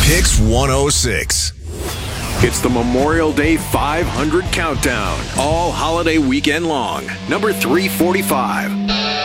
Hicks 106. It's the Memorial Day 500 countdown, all holiday weekend long. Number 345.